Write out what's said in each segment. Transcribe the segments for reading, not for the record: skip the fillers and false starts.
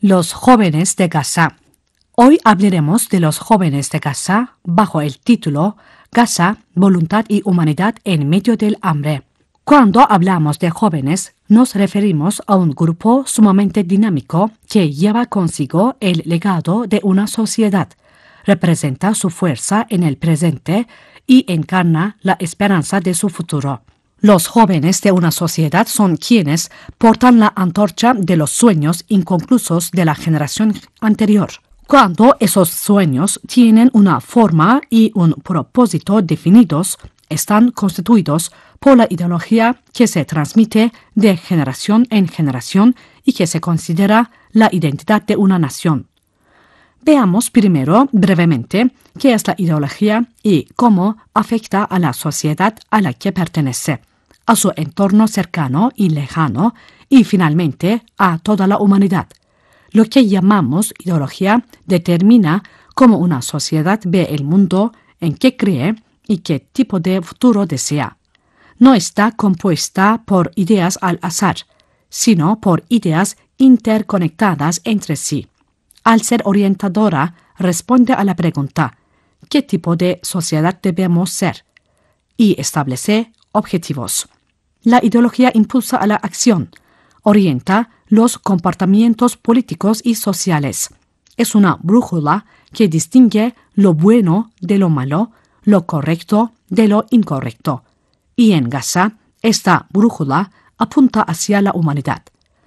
Los jóvenes de Gaza. Hoy hablaremos de los jóvenes de Gaza bajo el título Gaza, voluntad y humanidad en medio del hambre. Cuando hablamos de jóvenes, nos referimos a un grupo sumamente dinámico que lleva consigo el legado de una sociedad, representa su fuerza en el presente y encarna la esperanza de su futuro. Los jóvenes de una sociedad son quienes portan la antorcha de los sueños inconclusos de la generación anterior. Cuando esos sueños tienen una forma y un propósito definidos, están constituidos por la ideología que se transmite de generación en generación y que se considera la identidad de una nación. Veamos primero, brevemente, qué es la ideología y cómo afecta a la sociedad a la que pertenece, a su entorno cercano y lejano, y finalmente a toda la humanidad. Lo que llamamos ideología determina cómo una sociedad ve el mundo, en qué cree y qué tipo de futuro desea. No está compuesta por ideas al azar, sino por ideas interconectadas entre sí. Al ser orientadora, responde a la pregunta ¿qué tipo de sociedad debemos ser? Y establece objetivos. La ideología impulsa a la acción, orienta los comportamientos políticos y sociales. Es una brújula que distingue lo bueno de lo malo, lo correcto de lo incorrecto. Y en Gaza, esta brújula apunta hacia la humanidad.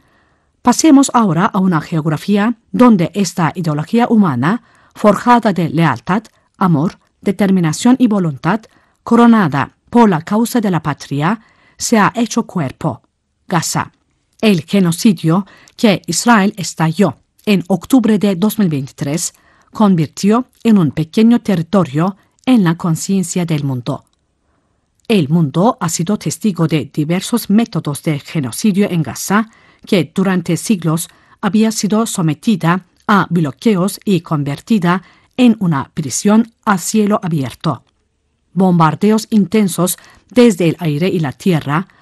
Pasemos ahora a una geografía donde esta ideología humana, forjada de lealtad, amor, determinación y voluntad, coronada por la causa de la patria, se ha hecho cuerpo. Gaza. El genocidio que Israel estalló en octubre de 2023 convirtió en un pequeño territorio en la conciencia del mundo. El mundo ha sido testigo de diversos métodos de genocidio en Gaza que durante siglos había sido sometida a bloqueos y convertida en una prisión a cielo abierto. Bombardeos intensos desde el aire y la tierra,